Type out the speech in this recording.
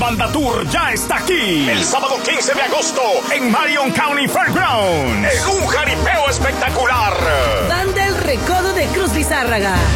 Banda Tour ya está aquí. El sábado 15 de agosto en Marion County Fairgrounds. En un jaripeo espectacular. Banda El Recodo de Cruz Lizárraga.